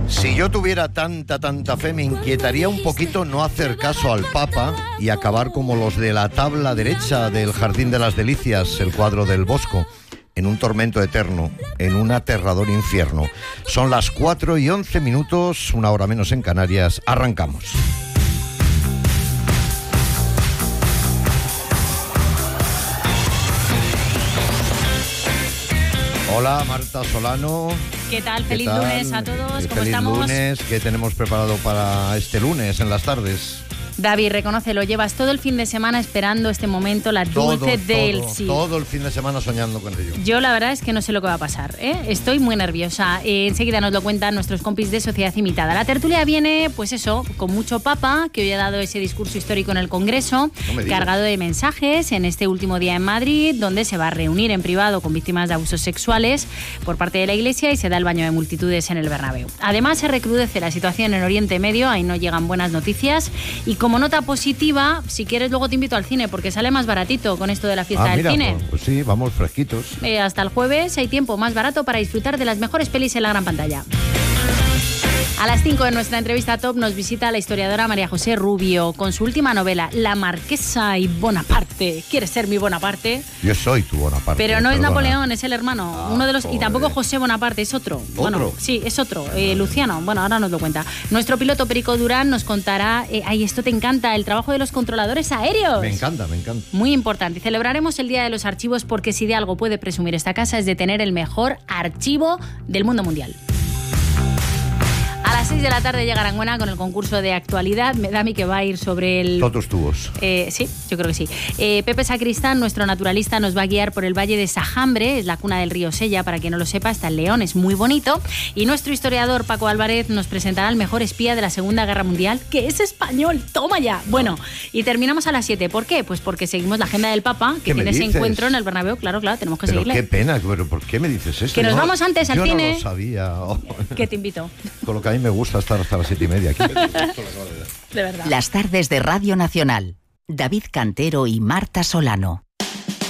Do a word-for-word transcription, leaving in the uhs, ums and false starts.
Si yo tuviera tanta, tanta fe, me inquietaría un poquito no hacer caso al Papa y acabar como los de la tabla derecha del Jardín de las Delicias, el cuadro del Bosco, en un tormento eterno, en un aterrador infierno. Son las cuatro y once minutos, una hora menos en Canarias. Arrancamos. Hola, Marta Solano. ¿Qué tal? ¿Qué Feliz tal? lunes a todos. ¿Cómo Feliz estamos? lunes. ¿Qué tenemos preparado para este lunes en las tardes? David, reconócelo, llevas todo el fin de semana esperando este momento, la Todo, dulce del todo, sí. todo el fin de semana soñando con ello. Yo la verdad es que no sé lo que va a pasar, ¿eh? Estoy muy nerviosa. Eh, enseguida nos lo cuentan nuestros compis de Sociedad Imitada. La tertulia viene, pues eso, con mucho papa, que hoy ha dado ese discurso histórico en el Congreso, No me digas. cargado de mensajes en este último día en Madrid, donde se va a reunir en privado con víctimas de abusos sexuales por parte de la Iglesia y se da el baño de multitudes en el Bernabéu. Además, se recrudece la situación en Oriente Medio, ahí no llegan buenas noticias. Y como nota positiva, si quieres luego te invito al cine porque sale más baratito con esto de la fiesta Ah, del mira, cine. pues, pues sí, vamos fresquitos. Eh, hasta el jueves hay tiempo más barato para disfrutar de las mejores pelis en la gran pantalla. A las cinco en nuestra entrevista top nos visita la historiadora María José Rubio con su última novela, La Marquesa y Bonaparte. ¿Quieres ser mi Bonaparte? Yo soy tu Bonaparte. Pero no es perdona. Napoleón, es el hermano. Ah, uno de los Y joder. tampoco José Bonaparte, es otro. Bueno, ¿Otro? sí, es otro. Eh, Luciano. Bueno, ahora nos lo cuenta. Nuestro piloto Perico Durán nos contará, eh, ay, esto te encanta, el trabajo de los controladores aéreos. Me encanta, me encanta. Muy importante. Y celebraremos el Día de los Archivos porque si de algo puede presumir esta casa es de tener el mejor archivo del mundo mundial. A las seis de la tarde llega Aranguena con el concurso de actualidad. Me da a mí que va a ir sobre el... Todos tubos. Eh, sí, yo creo que sí. Eh, Pepe Sacristán, nuestro naturalista, nos va a guiar por el Valle de Sajambre, es la cuna del río Sella, para quien no lo sepa, está en León, es muy bonito. Y nuestro historiador Paco Álvarez nos presentará al mejor espía de la Segunda Guerra Mundial, que es español. ¡Toma ya! Bueno, y terminamos a las siete. ¿Por qué? Pues porque seguimos la agenda del Papa, que ¿Qué me tiene ese dices? encuentro en el Bernabéu. Claro, claro, tenemos que Pero seguirle. qué pena, pero ¿por qué me dices esto? Que nos Yo no- vamos antes al yo cine. no lo sabía. Oh. Que te invito. Con lo que a mí me gusta estar hasta las siete y media. Aquí. De verdad. Las tardes de Radio Nacional. David Cantero y Marta Solano.